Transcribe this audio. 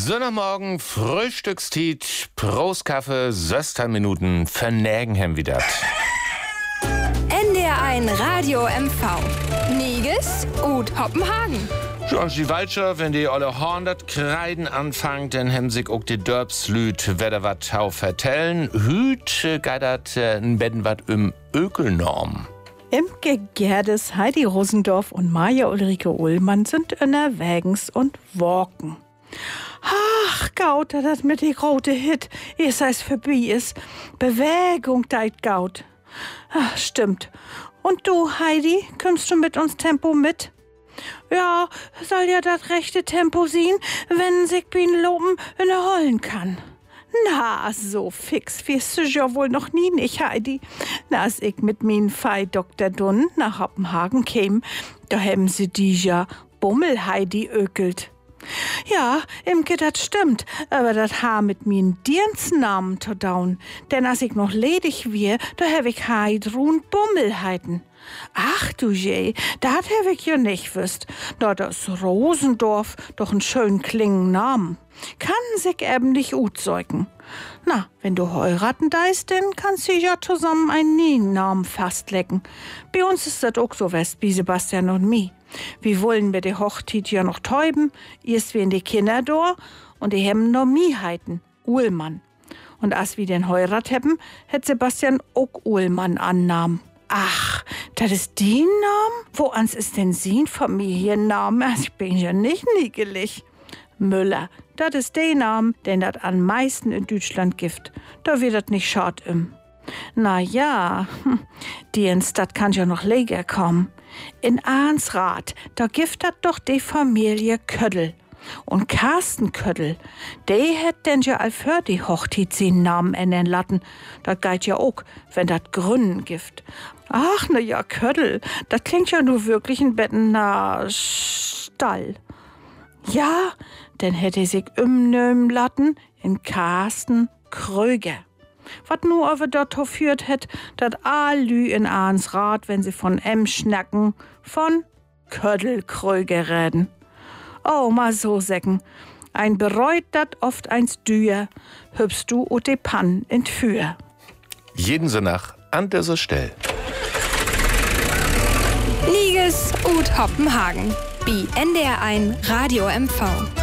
Sonntagmorgen, Frühstückstiet, Prost-Kaffee, 16 Minuten, vernägen hem wieder. NDR1 Radio MV. Niges und Hoppenhagen. Schon die Waldscher, wenn die alle 100 Kreiden anfangen, dann hem sich auch die Dörpslüt wieder wat tau vertellen. Hüt geidert n Betten wat Ökelnorm. Imke Gerdes, Heidi Rosendorf und Maja Ulrike Ullmann sind unterwegs und walken. Ach, Gaut, das mit die grote Hit, ihr seis vorbei ist. Bewegung deit Gaut. Ach, stimmt. Und du, Heidi, kommst du mit uns Tempo mit? Ja, soll ja das rechte Tempo sein, wenn sich bin Lopen überholen kann. Na, so fix wirst du ja wohl noch nie nicht, Heidi. Na, als ich mit min Fei Dr. Dunn nach Hoppenhagen käm, da haben sie die ja Bummel-Heidi ökelt. Ja, Imke, das stimmt, aber das ha mit min Dienstnamen zu daun. Denn als ich noch ledig wir, da hab ich Heidrun Bummel heiten. Ach du je, dat hab ich ja nicht wüsst. Da das Rosendorf doch einen schön klingen Namen. Kann sich eben nicht utzeugen. Na, wenn du heiraten deist, dann kannst du ja zusammen einen neuen Namen fastlecken. Bei uns ist das auch so west, wie Sebastian und mi. Wir wollen bei der Hochzeit ja noch täuben, erst werden die Kinder da und die haben noch mi heiten, Uhlmann. Und als wir den heirat haben, hätt Sebastian auch Uhlmann annahmen. Ach, das ist die Name? Wo ans ist denn sein Familienname? Ich bin ja nicht niegelig. Müller, das ist der Name, den das am meisten in Deutschland gibt. Da wird das nicht schad im. Na ja, die in Stadt kann ja noch länger kommen. In Arnsrath, da gibt das doch die Familie Köddel. Und Carsten Köddel, der hätt denn ja all für die Hochzeit seinen Namen ändern lassen. Das geht ja auch, wenn das Gründen gibt. Ach, na ja, Köddel, das klingt ja nur wirklich ein Betten na Stall. Ja, denn hätte sich umnehmen lassen in Carsten Kröger. Wat nur aber dort führt hätt, dat allü in Arnsrath, wenn sie von schnacken, von Köddel Kröger reden. Oh, mal so säcken. Ein bereut dat oft eins Dür, hübst du und de Pann in Für. Jeden Sonntag an dieser Stelle. Niges und Hoppenhagen. Bi NDR1 Radio MV.